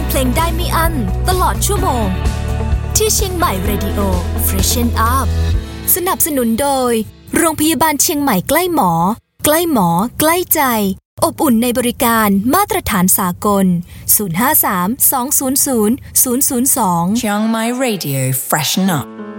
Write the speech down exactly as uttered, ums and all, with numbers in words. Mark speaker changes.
Speaker 1: เพลงได้ไม่อั้นตลอดชั่วโมงที่เชียงใหม่ Radio Freshen Up สนับสนุนโดยโรงพยาบาลเชียงใหม่ใกล้หมอใกล้หมอใกล้ใจอบอุ่นในบริการมาตรฐานสากลศูนย์ ห้า สาม สอง ศูนย์ ศูนย์ ศูนย์ ศูนย์ สอง
Speaker 2: Chiang Mai Radio Freshen Up